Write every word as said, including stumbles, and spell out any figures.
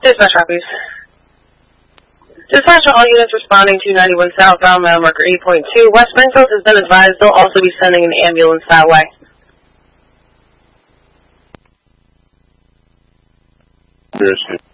Dispatch copies. Dispatch to all units responding to ninety-one southbound, mile marker eight point two. West Springfield has been advised they'll also be sending an ambulance that way. Yes,